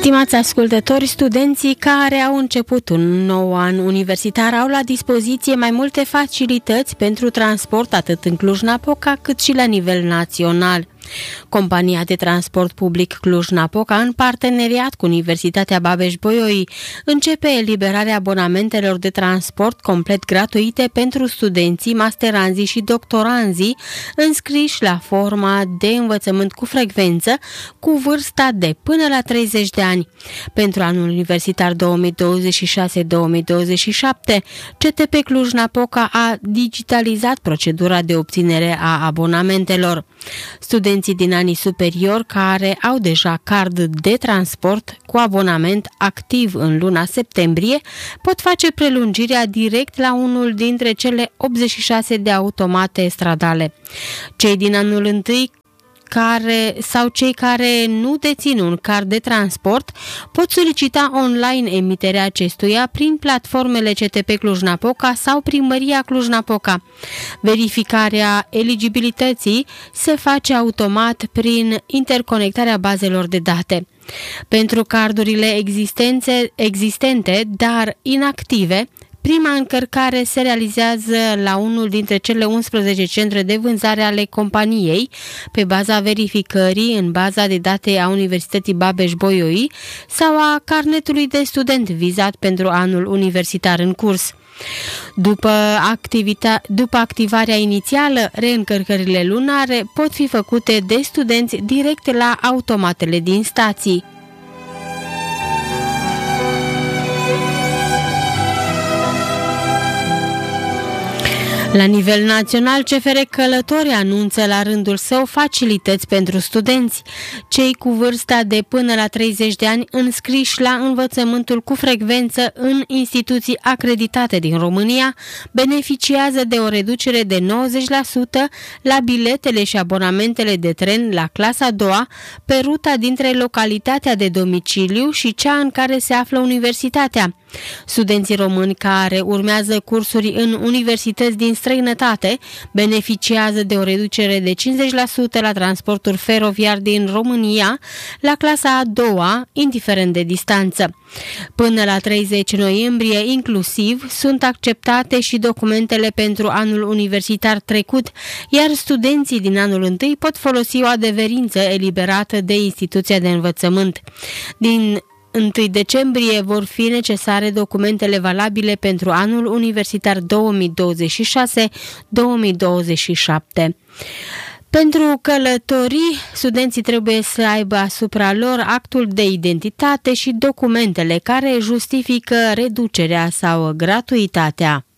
Stimați ascultători, studenții care au început un nou an universitar au la dispoziție mai multe facilități pentru transport atât în Cluj-Napoca cât și la nivel național. Compania de transport public Cluj-Napoca, în parteneriat cu Universitatea Babeș-Bolyai, începe eliberarea abonamentelor de transport complet gratuite pentru studenții, masteranzii și doctoranzii înscriși la forma de învățământ cu frecvență cu vârsta de până la 30 de ani. Pentru anul universitar 2026-2027, CTP Cluj-Napoca a digitalizat procedura de obținere a abonamentelor. Studenții din anii superiori care au deja card de transport cu abonament activ în luna septembrie pot face prelungirea direct la unul dintre cele 86 de automate stradale. Cei din anul întâi cei care nu dețin un card de transport pot solicita online emiterea acestuia prin platformele CTP Cluj-Napoca sau Primăria Cluj-Napoca. Verificarea eligibilității se face automat prin interconectarea bazelor de date. Pentru cardurile existente, dar inactive, prima încărcare se realizează la unul dintre cele 11 centre de vânzare ale companiei, pe baza verificării în baza de date a Universității Babeș-Bolyai sau a carnetului de student vizat pentru anul universitar în curs. După activarea inițială, reîncărcările lunare pot fi făcute de studenți direct la automatele din stații. La nivel național, CFR Călători anunță la rândul său facilități pentru studenți. Cei cu vârsta de până la 30 de ani înscriși la învățământul cu frecvență în instituții acreditate din România beneficiază de o reducere de 90% la biletele și abonamentele de tren la clasa a doua pe ruta dintre localitatea de domiciliu și cea în care se află universitatea. Studenții români care urmează cursuri în universități din străinătate beneficiază de o reducere de 50% la transportul feroviar din România la clasa a doua, indiferent de distanță. Până la 30 noiembrie, inclusiv, sunt acceptate și documentele pentru anul universitar trecut, iar studenții din anul întâi pot folosi o adeverință eliberată de instituția de învățământ. Din 1 decembrie vor fi necesare documentele valabile pentru anul universitar 2026-2027. Pentru călătorii, studenții trebuie să aibă asupra lor actul de identitate și documentele care justifică reducerea sau gratuitatea.